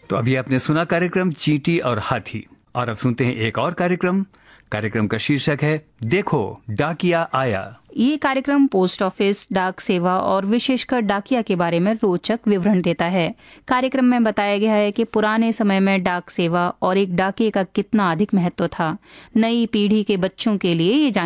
तो अभी आपने सुना कार्यक्रम चींटी और हाथी, और अब सुनते हैं एक और कार्यक्रम का शीर्षक है देखो डाकिया आया। ये कार्यक्रम पोस्ट ऑफिस, डाक सेवा और विशेषकर डाकिया के बारे में रोचक विवरण देता है। कार्यक्रम में बताया गया है कि पुराने समय में डाक सेवा और एक डाकिये का कितना अधिक महत्व था। नई पीढ़ी के बच्चों के लिए ये